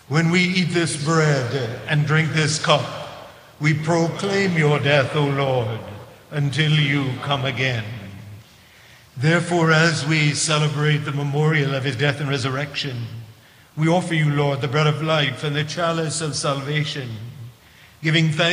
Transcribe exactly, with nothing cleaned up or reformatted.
When we eat this bread and drink this cup, we proclaim your death, O Lord, until you come again. Therefore, as we celebrate the memorial of his death and resurrection, we offer you, Lord, the bread of life and the chalice of salvation, giving thanks